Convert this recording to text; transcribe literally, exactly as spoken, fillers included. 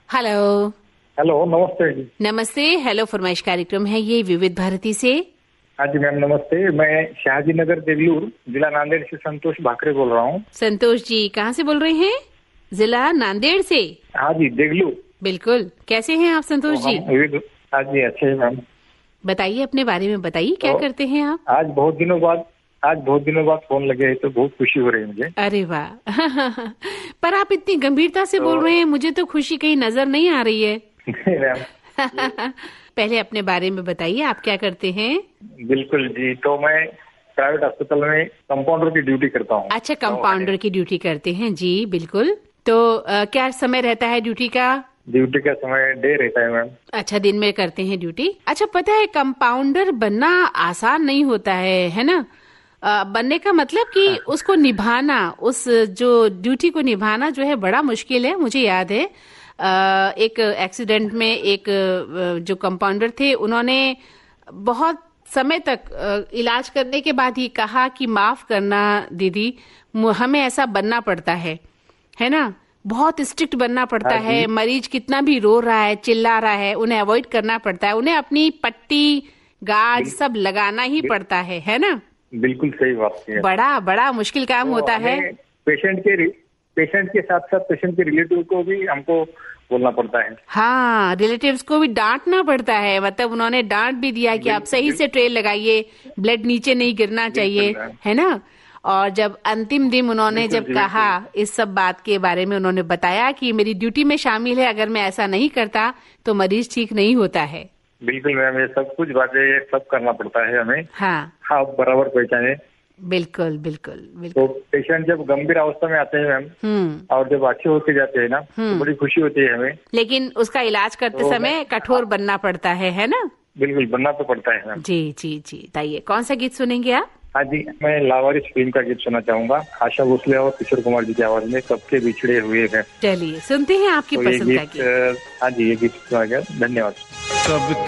Hello. Hello, नमस्ते जी। नमस्ते। Hello फरमाइश कार्यक्रम है ये विविध भारती से। हाँ जी मैम, नमस्ते। मैं शाहजी नगर देगलूर, जिला नांदेड़ से संतोष भाकरे बोल रहा हूँ। संतोष जी कहाँ से बोल रहे हैं? जिला नांदेड़ से? हाँ जी, देगलूर। बिल्कुल। कैसे हैं आप संतोष तो जी? हाँ जी, अच्छे हैं मैम। बताइए अपने बारे में, बताइए क्या तो करते हैं आप? आज बहुत दिनों बाद आज बहुत दिनों बाद फोन लगे है तो बहुत खुशी हो रही है मुझे। अरे वाह पर आप इतनी गंभीरता से तो... बोल रहे हैं, मुझे तो खुशी कहीं नजर नहीं आ रही है। पहले अपने बारे में बताइए, आप क्या करते हैं? बिल्कुल जी, तो मैं प्राइवेट अस्पताल में कंपाउंडर की ड्यूटी करता हूँ। अच्छा, कंपाउंडर की ड्यूटी करते हैं जी, बिल्कुल। तो आ, क्या समय रहता है ड्यूटी का? ड्यूटी का समय डे रहता है मैम। अच्छा, दिन में करते हैं ड्यूटी। अच्छा, पता है कंपाउंडर बनना आसान नहीं होता है, है ना? आ, बनने का मतलब कि उसको निभाना, उस जो ड्यूटी को निभाना जो है बड़ा मुश्किल है। मुझे याद है आ, एक एक्सीडेंट में एक जो कंपाउंडर थे, उन्होंने बहुत समय तक इलाज करने के बाद ही कहा कि माफ करना दीदी, हमें ऐसा बनना पड़ता है, है ना? बहुत स्ट्रिक्ट बनना पड़ता है। मरीज कितना भी रो रहा है, चिल्ला रहा है, उन्हें अवॉइड करना पड़ता है। उन्हें अपनी पट्टी, गाज सब लगाना ही पड़ता है, है ना? बिल्कुल सही बात है। बड़ा बड़ा मुश्किल काम तो होता है। पेशेंट के पेशेंट के साथ साथ पेशेंट के रिलेटिव को भी हमको बोलना पड़ता है। हाँ, रिलेटिव्स को भी डांटना पड़ता है। मतलब उन्होंने डांट भी दिया कि आप सही से ट्रे लगाइए, ब्लड नीचे नहीं गिरना चाहिए, है ना? और जब अंतिम दिन उन्होंने जब कहा इस सब बात के बारे में, उन्होंने बताया कि मेरी ड्यूटी में शामिल है, अगर मैं ऐसा नहीं करता तो मरीज ठीक नहीं होता है। बिल्कुल मैम, ये सब कुछ बातें ये सब करना पड़ता है हमें। हाँ हाँ, बराबर पहचाने। बिल्कुल बिल्कुल बिल्कुल। तो पेशेंट जब गंभीर अवस्था में आते हैं मैम, और जब अच्छे होते जाते हैं ना, तो बड़ी खुशी होती है हमें। लेकिन उसका इलाज करते तो समय कठोर बनना पड़ता है, है ना? बिल्कुल, बनना तो पड़ता है मैम। जी जी जी। बताइए कौन सा गीत सुनेंगे आप? हाँ जी, मैं लावारिस फिल्म का गीत सुनना चाहूंगा, आशा भोसले और किशोर कुमार जी की आवाज में, कब के बिछड़े हुए हैं। चलिए सुनते हैं आपकी तो पसंद का गीत। हाँ जी, ये गीत सुना गया। धन्यवाद।